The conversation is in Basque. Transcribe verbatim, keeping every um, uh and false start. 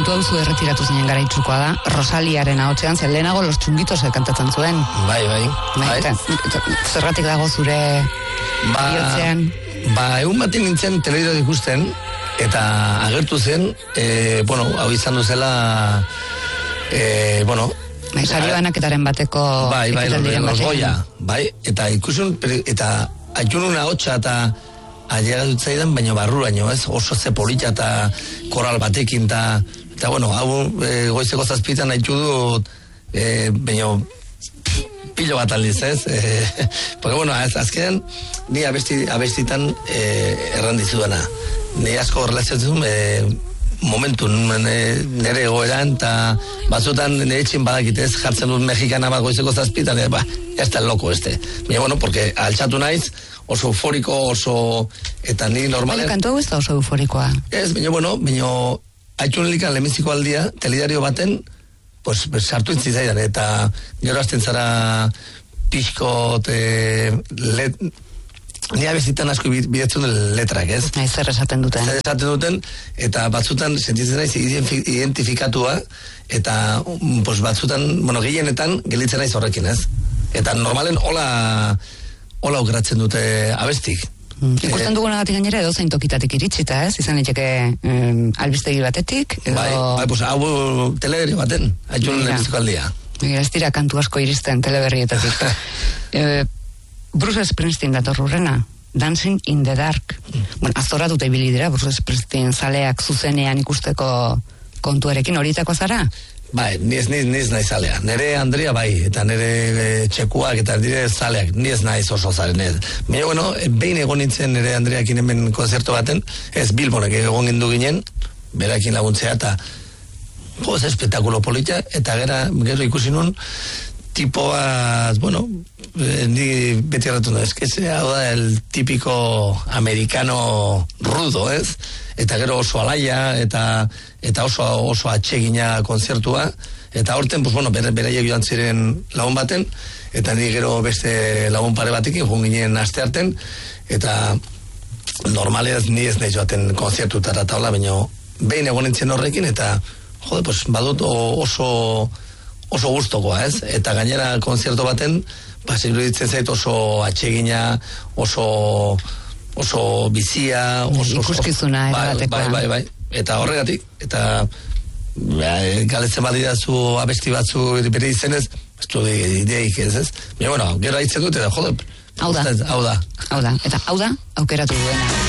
kantu hau zu erretiratu zinen garaitzukoa da, Rosaliaren ahotsean, zen lehenago Los Chunguitos kantatzen zuen. Bai, bai. bai. Eta, zerratik dago zure ba, bihotzean? Ba, egun baten nintzen telebideo ikusten, eta agertu zen, e, bueno, hau izan duzela, e, bueno... Bai, sari banaketaren bateko... Bai, bai, los Goya, bai, eta ikusun, eta aitunun ahotsa eta ailega dutzaidan, baina barruraino, ez? Oso ze polita eta koral batekin, eta, eta bueno, hau e, goizeko zazpitan haitu dut, e, baina pilo bat aldiz, ez? E, porque, bueno, az, azkenean, ni abesti, abestitan e, errandizu dena. Ni asko relazioetzen e, momentu, nire egoeran, eta batzutan nire etxin badakitez, jartzen dut mexikana bat goizeko zazpitan, e, ba, ez da loko, este. Baina, bueno, porque altxatu naiz, oso euforiko, oso... Eta ni normalen... Baina kantu hau ez da oso euforikoa. Ez, baina, bueno, baina... Haitxun helikan lemiziko aldia, teledario baten, pues, sartu intzizaidan, eta gero azten zara pixko, te... Let, ni abezitan asko bidetzen letrak, ez? Ez zer esaten duten. Zer esaten duten, eta batzutan sentitzen naiz identifikatua, eta pues, batzutan, bueno, gehienetan gelitzen naiz horrekin, ez? Eta normalen hola... hola aukeratzen dute abestik. Mm. Ikusten dugunagatik gainera edo zein tokitatik iritsita, ez? Izan liteke um, albistegi batetik, edo... Bai, bai, pues, hau teleberri baten, haitxun lemiziko aldia. Ez dira kantu asko iristen teleberrietatik. e, Bruce Springsteen dator urrena, Dancing in the Dark. Mm. Bueno, azora dute ibili dira, Bruce Springsteen zaleak zuzenean ikusteko kontuarekin, horietako zara? Bai, niz, niz, niz nahi zalea. Nere Andrea bai, eta nere e, txekuak, eta nire zaleak, niz nahi oso zaren. Baina, bueno, behin egon nintzen nere Andreakin hemen konzertu baten, ez Bilbonek egon gindu ginen, berakin laguntzea, eta jo, ez espetakulo polita, eta gera, gero ikusi nun, tipo bat, bueno, eh, ni beti erratu da, eskese, hau da, el típico americano rudo, ez? Eta gero oso alaia, eta eta oso oso atsegina konzertua, eta horten, pues, bueno, bere, beraiek joan ziren lagun baten, eta ni gero beste lagun pare batekin, joan ginen aste arten, eta normalez ni ez nahi joaten konzertutara eta hola, baina behin egon nintzen horrekin, eta jode, pues, badut oso oso gustokoa, ez? Eta gainera konzertu baten, pues, iruditzen zait oso atsegina, oso oso bizia, oso... Ikuskizuna, erabatekoa. Bai, bai, bai, bai. Eta horregatik, eta galetzen badidazu abesti batzu bere izenez, ez du ideik ez, ez? Baina, bueno, gero haitzen dut, eta jode, hau da, hau da. Hau da, eta hau da, aukeratu duena.